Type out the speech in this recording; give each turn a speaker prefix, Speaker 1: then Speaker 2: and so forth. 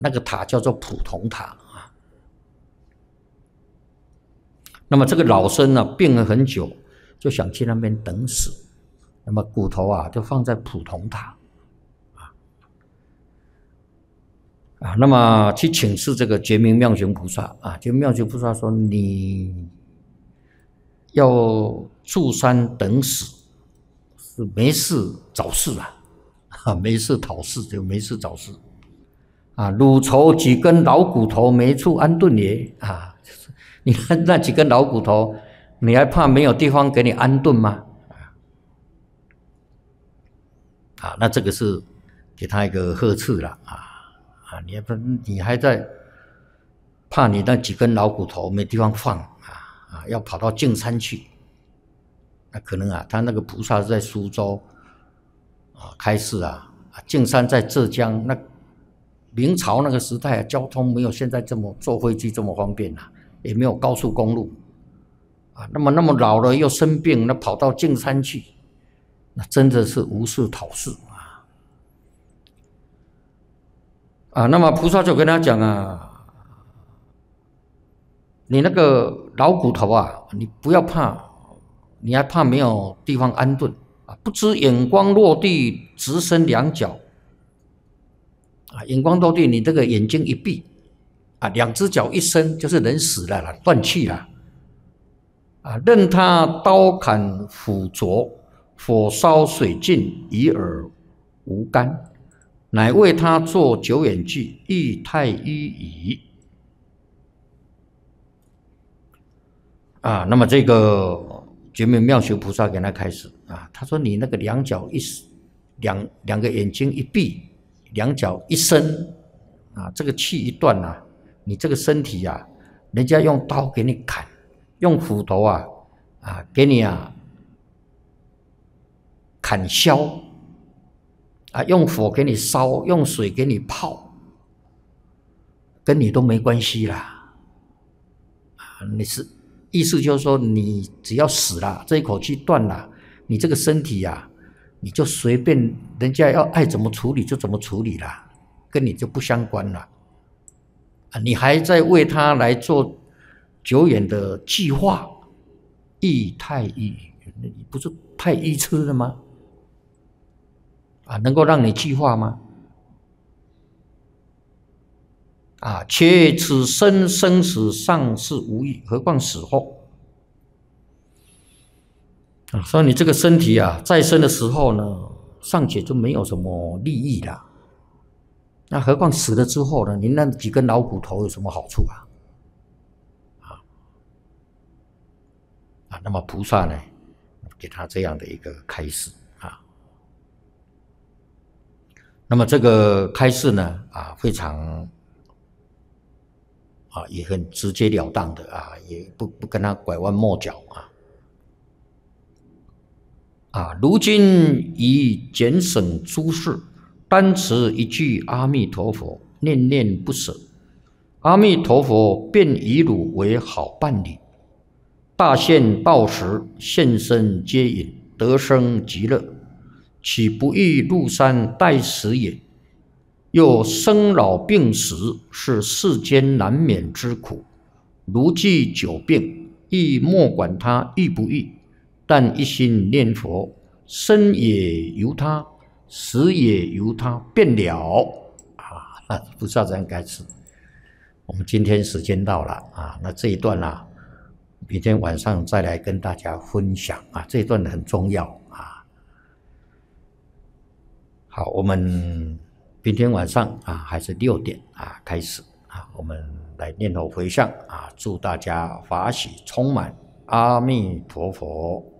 Speaker 1: 那个塔叫做普通塔啊。那么这个老僧呢，病了很久，就想去那边等死。那么骨头啊，就放在普通塔啊。那么去请示这个觉明妙行菩萨啊，觉明妙行菩萨说：“你要住山等死，是没事找事啊，没事讨事就没事找事啊。汝愁几根老骨头没处安顿也啊？你看那几根老骨头，你还怕没有地方给你安顿吗？”啊，那这个是给他一个呵斥了啊！你还在怕你那几根老骨头没地方放要跑到径山去。那可能他那个菩萨是在苏州开示径山在浙江，那明朝那个时代交通没有现在这么坐飞机这么方便也没有高速公路那么老了又生病，那跑到径山去，那真的是无事讨事那么菩萨就跟他讲你那个老骨头你不要怕，你还怕没有地方安顿不知眼光落地，直伸两脚眼光落地，你这个眼睛一闭两只脚一伸，就是人死了啦，断气了任他刀砍斧啄，火烧水尽，以尔无干，乃为他作久远句，亦太医矣那么这个觉明妙行菩萨给他开始他说你那个两个眼睛一闭，两脚一伸这个气一断你这个身体人家用刀给你砍，用斧头给你砍削用火给你烧，用水给你泡，跟你都没关系啦意思就是说，你只要死了，这一口气断了，你这个身体你就随便人家要爱怎么处理就怎么处理啦，跟你就不相关了你还在为他来做久远的计划，亦太医，你不是太医痴了吗？能够让你计划吗？且此生死尚是无益，何况死后所以你这个身体在生的时候呢，尚且就没有什么利益了，那何况死了之后呢？你那几根老骨头有什么好处那么菩萨呢，给他这样的一个开示那么这个开示呢非常也很直截了当的也不跟他拐弯抹角如今已减省诸事，单持一句阿弥陀佛，念念不舍，阿弥陀佛便以汝为好伴侣，大限到时，现身接引，得生极乐，岂不欲入山待死也？又生老病死，是世间难免之苦。如既久病，亦莫管他欲不欲，但一心念佛，生也由他，死也由他，便了菩萨这样开始。我们今天时间到了那这一段明天晚上再来跟大家分享这一段很重要好，我们明天晚上还是6点开始我们来念头回向祝大家法喜充满，阿弥陀佛。